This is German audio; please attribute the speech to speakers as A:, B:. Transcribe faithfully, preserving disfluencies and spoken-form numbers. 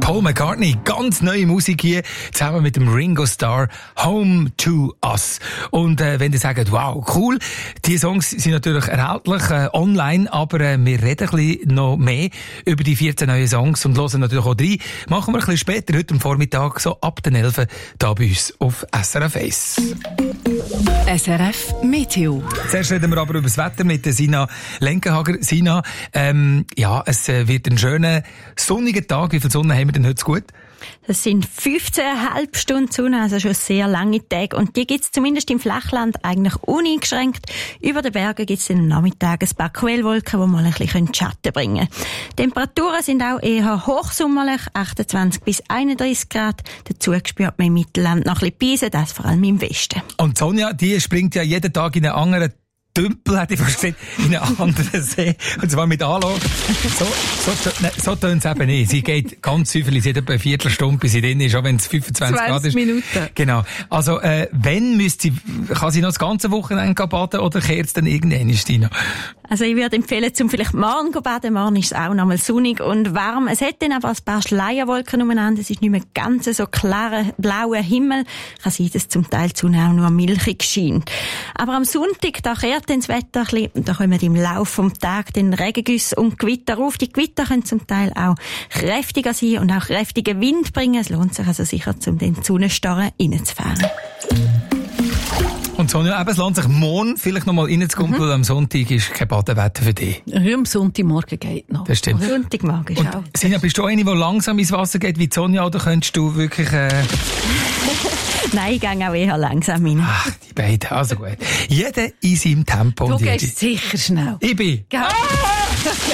A: Paul McCartney, ganz neue Musik hier, zusammen mit dem Ringo Starr, Home to Us. Und äh, wenn ihr sagt, wow, cool, die Songs sind natürlich erhältlich äh, online, aber äh, wir reden ein bisschen noch mehr über die vierzehn neuen Songs und hören natürlich auch rein. Machen wir ein bisschen später, heute am Vormittag, so ab den elf da bei uns auf S R F eins.
B: S R F Meteo.
A: Zuerst reden wir aber über das Wetter mit der Sina Lenkenhager. Sina, ähm, ja, es wird ein schöner, sonniger Tag. Wie viel Sonne haben wir denn heute gut?
C: Das sind fünfzehn Komma fünf Stunden Sonne, also schon sehr lange Tage. Und die gibt's zumindest im Flachland eigentlich uneingeschränkt. Über den Bergen gibt's am Nachmittag ein paar Quellwolken, die mal ein bisschen Schatten bringen können. Temperaturen sind auch eher hochsommerlich, achtundzwanzig bis einunddreißig Grad. Dazu spürt man im Mittelland noch ein bisschen Beise, das vor allem im Westen.
A: Und Sonja, die springt ja jeden Tag in einen anderen Tümpel, hätte ich fast gesagt, in einen anderen See. Und zwar mit Anlauf. So, so, ne, so tönt es eben nicht. Sie geht ganz süffelig, sie hat etwa eine Viertelstunde, bis sie drin ist, auch wenn es fünfundzwanzig Grad ist.
B: Minuten.
A: Genau. Also, äh, wenn müsste sie, kann sie noch das ganze Wochenende baden oder kehrt es dann irgendwann, Stina?
C: Also ich würde empfehlen, zum vielleicht morgen zu baden. Morgen ist es auch noch mal sonnig und warm. Es hat dann aber ein paar Schleierwolken umeinander. Es ist nicht mehr ganz so klarer, blauer Himmel. Kann sein, dass zum Teil die Sonne auch nur milchig scheint. Aber am Sonntag, da kehrt dann das Wetter ein bisschen. Da kommen im Laufe des Tages den Regengüsse und Gewitter auf. Die Gewitter können zum Teil auch kräftiger sein und auch kräftigen Wind bringen. Es lohnt sich also sicher, um den Sonnenstarren reinzufahren.
A: Und Sonja, eben, es lohnt sich morgen vielleicht noch mal reinzukumpeln, mhm. Am Sonntag ist kein Badewetter für dich.
B: Ja, am Sonntagmorgen geht noch.
A: Das stimmt.
C: Sonntagmorgen ist auch.
A: Sina, bist du eine, die langsam ins Wasser geht wie Sonja, oder könntest du wirklich... Äh...
C: Nein, ich gehe auch eher langsam rein.
A: Ach, die beiden, also gut. Jeder in seinem Tempo.
B: Du gehst sicher schnell.
A: Ich bin...
B: Ah!